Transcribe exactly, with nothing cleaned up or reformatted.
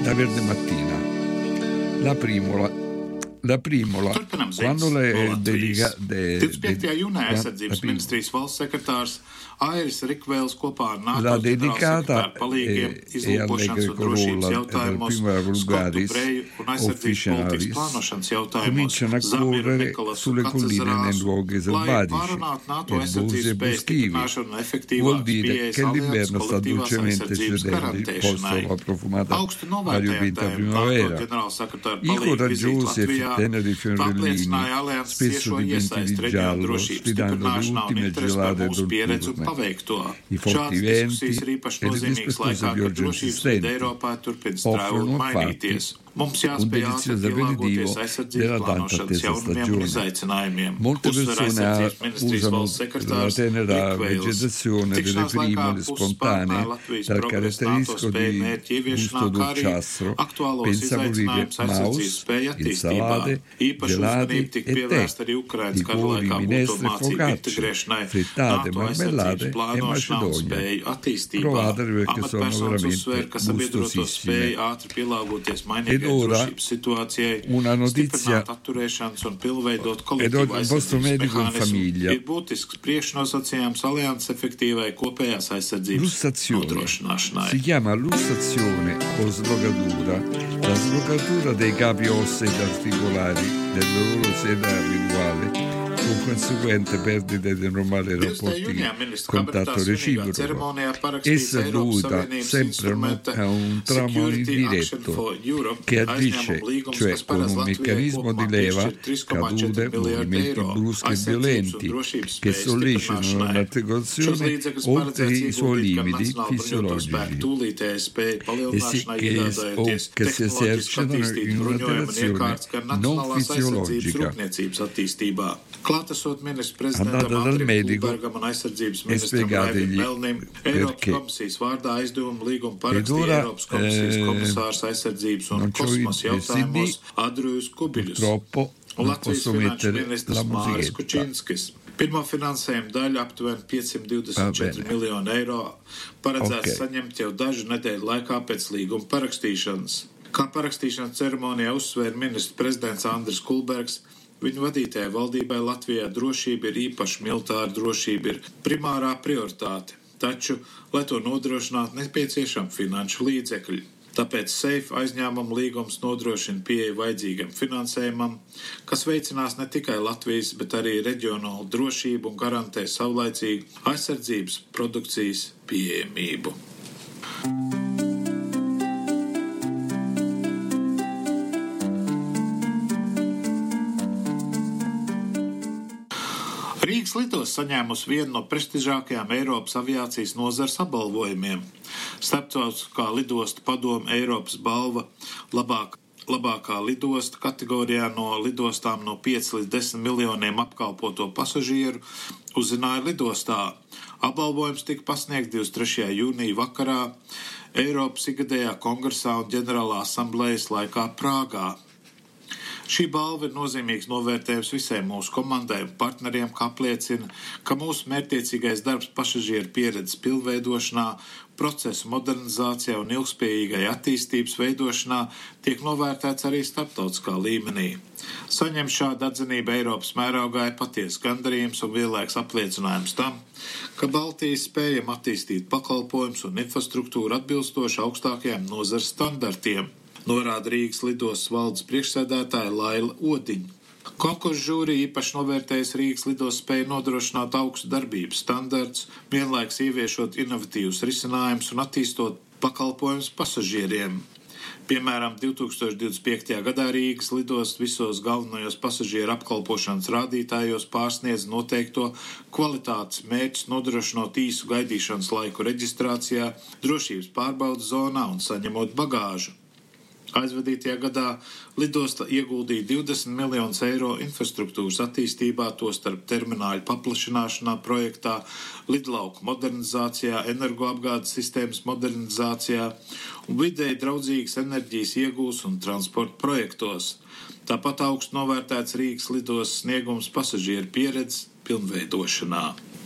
La Verde Mattina. La Primola. La Primola. Quando le deliga, de, divdesmit piektajā jūnijā aizsardzības ministrijas valsts sekretārs Airis Rikvēls kopā ar NATO ģenerālsekretāru palīgiem izlūkošanas un drošības jautājumos, Skotu Breju un aizsardzības politikas plānošanas jautājumos Zamiru Nikolasu Kacazarāsu, lai pārunātu NATO aizsardzības spējas stiprināšanu un efektīvākas pieejas alianses kolektīvās aizsardzības garantēšanai. Augstu novērtējumiem NATO ģenerālsekretāru palīgi vizīti Latvijā apliecināja alianses ciešo iesaisti reģionu drošības stiprināšanā un interesi par mūsu pieredzi un paveikto. Šādas diskusijas ir īpaši nozīmīgas laikā, kad drošības vide Eiropā turpina strauji un mainīties. Mums jāspēj ātri pielāgoties aizsardzības plānošanas jaunumiem un izaicinājumiem. Uzsver aizsardzības ministrijas valsts sekretārs Rikvēls. Tikšanās laikā puses pārnāja Latvijas progresu NATO spēju mērķi ieviešanā, kā arī aktuālos izaicinājumus aizsardzības spēju attīstībā. Īpaši uzmanība tika pievērsta arī Ukrainas kara laikā gūto mācību integrēšanai NATO aizsardzības plānošanā un spēju attīstībā. Amatpersonas uzsver, ka sabiedroto spēju ātri pielāgoties mainīgai drošības situācijai, stiprināt atturēšanas un pilnveidot kolektīvu aizsardzības mehānismu ir būtisks priekšnosacījums alianses efektīvai kopējās aizsardzības nodrošināšanai. Si chiama lussazione o slogatura la slogatura dei capi ossei ed articolari del loro sede abituale con conseguente perdita di normali rapporti di contatto reciproco. Essa è dovuta sempre a un tramo indiretto che agisce, cioè con un meccanismo di leva, cadute, movimenti bruschi e violenti che sollecitano l'articolazione oltre i suoi limiti fisiologici e si, che, o, che si esercitano in una direzione non fisiologica. Klātesot ministrs prezidentam Andrim Kulbergam un aizsardzības ministram Raivim Melnim, Eiropas komisijas vārdā aizdevuma līguma parakstīja Eiropas komisijas komisārs aizsardzības un kosmosa jautājumos Andrujus Kubiļus un Latvijas finanšu ministrs Māris Kučinskis. Pirmo finansējuma daļu aptuveni piecsimt divdesmit četri miljoni eiro paredzēts okay. saņemt jau dažu nedēļu laikā pēc līguma parakstīšanas. Kā parakstīšanas ceremonijā uzsvēra ministrs prezidents Andris Kulbergs, viņu vadītajai valdībai Latvijā drošība ir īpaši militāra drošība ir primārā prioritāte, taču, lai to nodrošinātu, nepieciešami finanšu līdzekļi. Tāpēc SAFE aizņēmuma līgums nodrošina pieeju vajadzīgam finansējumam, kas veicinās ne tikai Latvijas, bet arī reģionālu drošību un garantē savlaicīgu aizsardzības produkcijas pieejamību. Rīgas lidos saņēmusi vienu no prestižākajām Eiropas aviācijas nozares apbalvojumiem. Starptautiskā lidostu padome Eiropas balva labāk, labākā lidosta kategorijā no lidostām no pieci līdz desmit miljoniem apkalpoto pasažieru uzzināja lidostā. Apbalvojums tika pasniegts divdesmit trešajā jūnija vakarā Eiropas ikgadējā kongresā un ģenerālā asamblejas laikā Prāgā. Šī balva ir nozīmīgs novērtējums visai mūsu komandai un partneriem, kā apliecina, ka mūsu mērķtiecīgais darbs pasažieru pieredzes pilnveidošanā, procesu modernizācijā un ilgspējīgai attīstības veidošanā tiek novērtēts arī starptautiskā līmenī. Saņemt šādu atzinību Eiropas mērogā ir patiesa gandarījums un vienlaiks apliecinājums tam, ka Baltija spējam attīstīt pakalpojumus un infrastruktūru atbilstoši augstākajiem nozares standartiem, norāda Rīgas lidostas valdes priekšsēdētāja Laila Odiņa. Konkursu žūrija īpaši novērtējas Rīgas lidostas spēju nodrošināt augstu darbības standarts, vienlaiks ieviešot inovatīvus risinājumus un attīstot pakalpojumus pasažieriem. Piemēram, divtūkstoš divdesmit piektajā gadā Rīgas lidostas visos galvenajos pasažieru apkalpošanas rādītājos pārsniedz noteikto kvalitātes mērķus, nodrošinot īsu gaidīšanas laiku reģistrācijā, drošības pārbaudas zonā un saņemot bagāžu. Aizvadītajā gadā lidosta ieguldīja divdesmit miljonus eiro infrastruktūras attīstībā, tostarp termināļu paplašināšanā projektā, lidlauku modernizācijā, energoapgādes sistēmas modernizācijā un vidēji draudzīgas enerģijas iegūs un transporta projektos. Tāpat augstu novērtēts Rīgas lidostas sniegums pasažieru pieredzes pilnveidošanā.